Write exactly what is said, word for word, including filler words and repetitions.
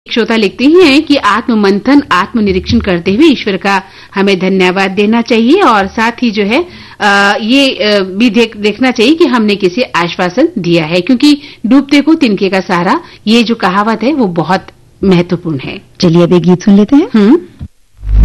श्रोता लिखते हैं कि आत्ममंथन आत्मनिरीक्षण करते हुए ईश्वर का हमें धन्यवाद देना चाहिए और साथ ही जो है आ, ये आ, भी देख, देखना चाहिए कि हमने किसे आश्वासन दिया है, क्योंकि डूबते को तिनके का सहारा, ये जो कहावत है वो बहुत महत्वपूर्ण है। चलिए अब एक गीत सुन लेते हैं। हम्म